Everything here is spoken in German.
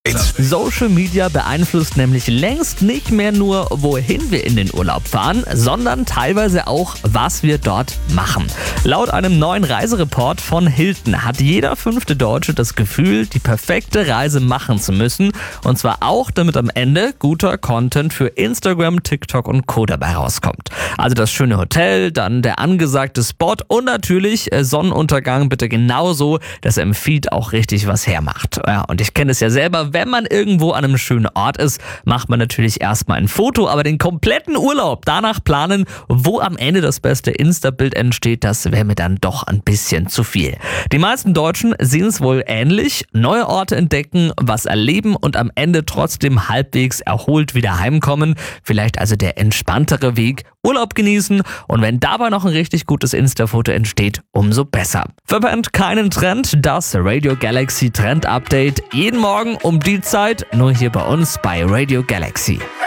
Social Media beeinflusst nämlich längst nicht mehr nur, wohin wir in den Urlaub fahren, sondern teilweise auch, was wir dort machen. Laut einem neuen Reisereport von Hilton hat jeder 5. Deutsche das Gefühl, die perfekte Reise machen zu müssen. Und zwar auch, damit am Ende guter Content für Instagram, TikTok und Co. dabei rauskommt. Also das schöne Hotel, dann der angesagte Spot und natürlich Sonnenuntergang bitte genauso, dass er im Feed auch richtig was hermacht. Ja, und ich kenne es ja selber, wenn man irgendwo an einem schönen Ort ist, macht man natürlich erstmal ein Foto, aber den kompletten Urlaub danach planen, wo am Ende das beste Insta-Bild entsteht, das wäre mir dann doch ein bisschen zu viel. Die meisten Deutschen sehen es wohl ähnlich, neue Orte entdecken, was erleben und am Ende trotzdem halbwegs erholt wieder heimkommen. Vielleicht also der entspanntere Weg, Urlaub genießen und wenn dabei noch ein richtig gutes Insta-Foto entsteht, umso besser. Verpennt keinen Trend, das Radio Galaxy Trend Update jeden Morgen um die Zeit, nur hier bei uns bei Radio Galaxy.